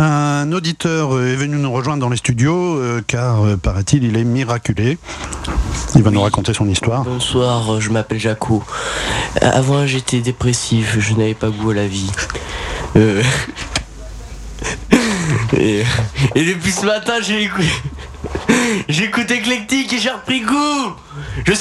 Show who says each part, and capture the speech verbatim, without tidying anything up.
Speaker 1: Un auditeur est venu nous rejoindre dans les studios euh, car, euh, paraît-il, il est miraculé. Il va oui. nous raconter son histoire.
Speaker 2: Bonsoir, je m'appelle Jaco. Avant, j'étais dépressif, je n'avais pas goût à la vie. Euh... et... et depuis ce matin, j'ai écouté... J'écoute Éclectique et j'ai repris goût. Je